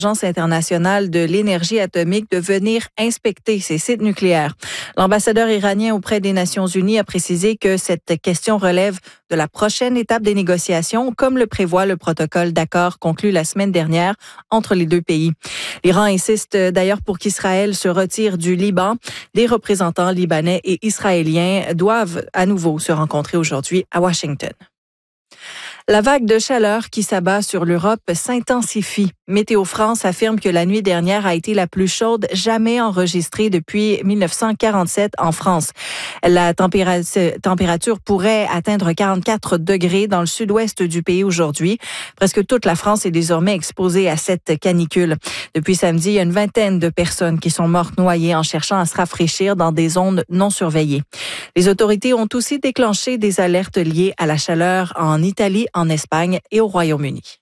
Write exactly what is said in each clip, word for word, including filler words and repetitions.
l'Agence internationale de l'énergie atomique de venir inspecter ces sites nucléaires. L'ambassadeur iranien auprès des Nations unies a précisé que cette question relève de la prochaine étape des négociations, comme le prévoit le protocole d'accord conclu la semaine dernière entre les deux pays. L'Iran insiste d'ailleurs pour qu'Israël se retire du Liban. Les représentants libanais et israéliens doivent à nouveau se rencontrer aujourd'hui à Washington. La vague de chaleur qui s'abat sur l'Europe s'intensifie. Météo France affirme que la nuit dernière a été la plus chaude jamais enregistrée depuis mille neuf cent quarante-sept en France. La température, température pourrait atteindre quarante-quatre degrés dans le sud-ouest du pays aujourd'hui. Presque toute la France est désormais exposée à cette canicule. Depuis samedi, il y a une vingtaine de personnes qui sont mortes noyées en cherchant à se rafraîchir dans des zones non surveillées. Les autorités ont aussi déclenché des alertes liées à la chaleur en Italie, en Espagne et au Royaume-Uni.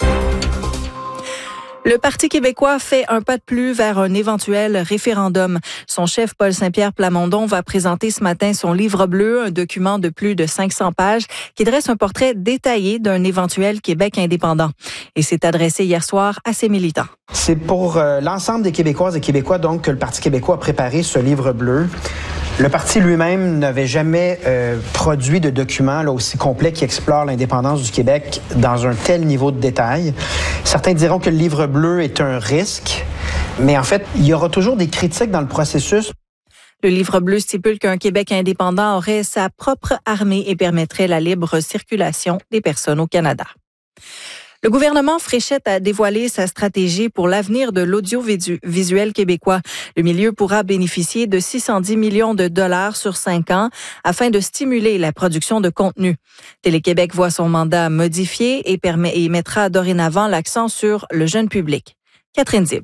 Le Parti québécois fait un pas de plus vers un éventuel référendum. Son chef, Paul Saint-Pierre Plamondon, va présenter ce matin son livre bleu, un document de plus de cinq cents pages qui dresse un portrait détaillé d'un éventuel Québec indépendant. Et s'est adressé hier soir à ses militants. C'est pour euh, l'ensemble des Québécoises et Québécois donc que le Parti québécois a préparé ce livre bleu. Le parti lui-même n'avait jamais euh, produit de document là, aussi complet qui explore l'indépendance du Québec dans un tel niveau de détail. Certains diront que le livre bleu est un risque, mais en fait, il y aura toujours des critiques dans le processus. Le livre bleu stipule qu'un Québec indépendant aurait sa propre armée et permettrait la libre circulation des personnes au Canada. Le gouvernement Fréchette a dévoilé sa stratégie pour l'avenir de l'audiovisuel québécois. Le milieu pourra bénéficier de six cent dix millions de dollars sur cinq ans afin de stimuler la production de contenu. Télé-Québec voit son mandat modifié et, permet, et mettra dorénavant l'accent sur le jeune public. Catherine Zib.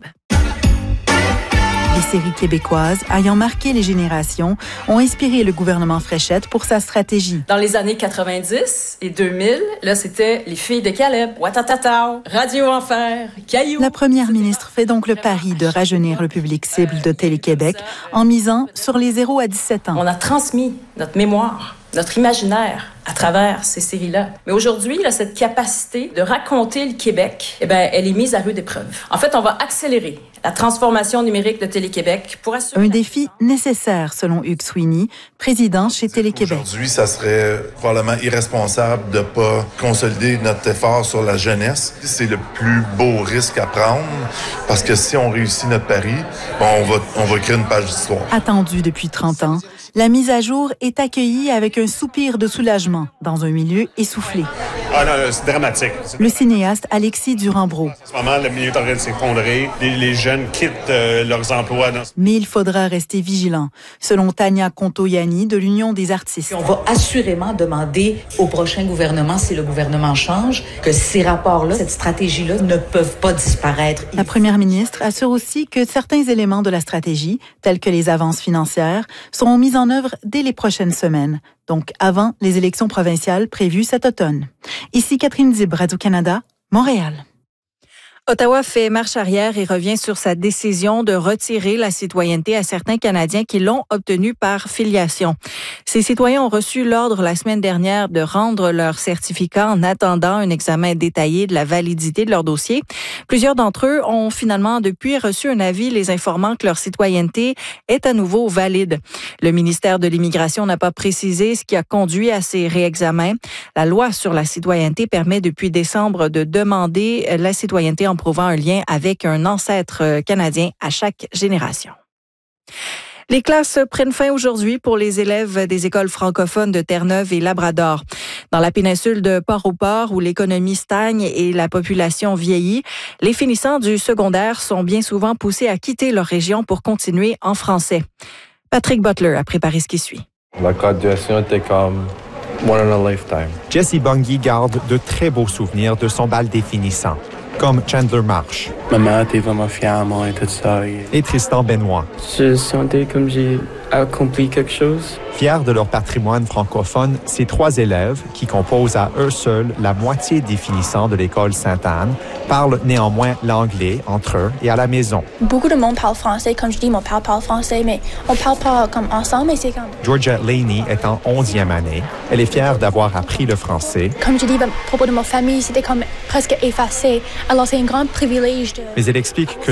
Les séries québécoises ayant marqué les générations ont inspiré le gouvernement Fréchette pour sa stratégie. Dans les années quatre-vingt-dix et deux mille, là, c'était Les filles de Caleb, Ouattatata, Radio Enfer, Caillou. La première ministre fait donc le pari de rajeunir le public cible de Télé-Québec en misant sur les zéro à dix-sept ans. On a transmis notre mémoire, notre imaginaire à travers ces séries-là. Mais aujourd'hui, là, cette capacité de raconter le Québec, eh ben, elle est mise à rude épreuve. En fait, on va accélérer la transformation numérique de Télé-Québec pour assurer... Un défi nécessaire, selon Hugues Sweeney, président chez Télé-Québec. Aujourd'hui, ça serait probablement irresponsable de ne pas consolider notre effort sur la jeunesse. C'est le plus beau risque à prendre parce que si on réussit notre pari, bon, on va, on va créer une page d'histoire. Attendue depuis trente ans, la mise à jour est accueillie avec un soupir de soulagement dans un milieu essoufflé. Ah non, c'est dramatique. Le cinéaste Alexis Durand-Brault. En ce moment, le milieu est en train de s'effondrer. Les, les jeunes quittent euh, leurs emplois. Dans... Mais il faudra rester vigilant, selon Tania Contoyani de l'Union des artistes. On va assurément demander au prochain gouvernement, si le gouvernement change, que ces rapports-là, cette stratégie-là, ne peuvent pas disparaître. La première ministre assure aussi que certains éléments de la stratégie, tels que les avances financières, seront mis en œuvre dès les prochaines semaines, donc avant les élections provinciales prévues cet automne. Ici Catherine Dib, Radio-Canada, Montréal. Ottawa fait marche arrière et revient sur sa décision de retirer la citoyenneté à certains Canadiens qui l'ont obtenue par filiation. Ces citoyens ont reçu l'ordre la semaine dernière de rendre leur certificat en attendant un examen détaillé de la validité de leur dossier. Plusieurs d'entre eux ont finalement depuis reçu un avis les informant que leur citoyenneté est à nouveau valide. Le ministère de l'Immigration n'a pas précisé ce qui a conduit à ces réexamens. La loi sur la citoyenneté permet depuis décembre de demander la citoyenneté en prouvant un lien avec un ancêtre canadien à chaque génération. Les classes prennent fin aujourd'hui pour les élèves des écoles francophones de Terre-Neuve et Labrador. Dans la péninsule de Port-au-Port, où l'économie stagne et la population vieillit, les finissants du secondaire sont bien souvent poussés à quitter leur région pour continuer en français. Patrick Butler a préparé ce qui suit. La graduation était comme one in a lifetime. Jesse Bungie garde de très beaux souvenirs de son bal des finissants, comme Chandler Marsh. Maman était vraiment fière de moi et tout ça. Et Tristan Benoit. Je sentais comme j'ai accompli quelque chose. Fiers de leur patrimoine francophone, ces trois élèves, qui composent à eux seuls la moitié des finissants de l'école Sainte-Anne, parlent néanmoins l'anglais entre eux et à la maison. Beaucoup de monde parle français. Comme je dis, mon père parle français, mais on parle pas comme ensemble, mais c'est comme... Georgia Laney est en onzième année. Elle est fière d'avoir appris le français. Comme je dis, à propos de ma famille, c'était comme presque effacé. Alors c'est un grand privilège de... Mais elle explique que